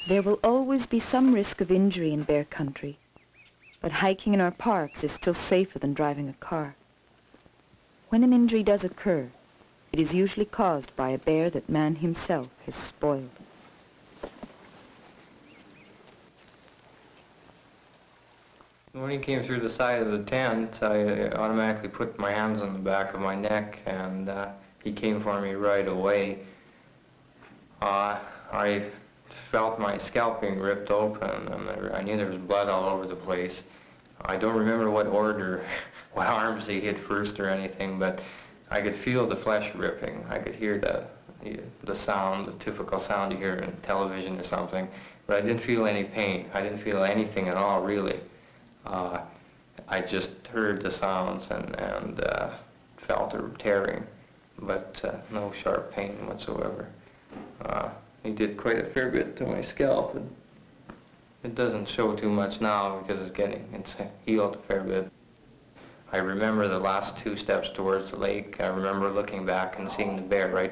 There will always be some risk of injury in bear country, but hiking in our parks is still safer than driving a car. When an injury does occur, it is usually caused by a bear that man himself has spoiled. When he came through the side of the tent, I automatically put my hands on the back of my neck, and he came for me right away. I felt my scalp being ripped open, and I knew there was blood all over the place. I don't remember what order, what arms he hit first or anything, but I could feel the flesh ripping. I could hear the sound, the typical sound you hear in television or something, but I didn't feel any pain. I didn't feel anything at all, really. I just heard the sounds and felt a tearing, but no sharp pain whatsoever. He did quite a fair bit to my scalp. It doesn't show too much now because it's healed a fair bit. I remember the last 2 steps towards the lake. I remember looking back and seeing the bear right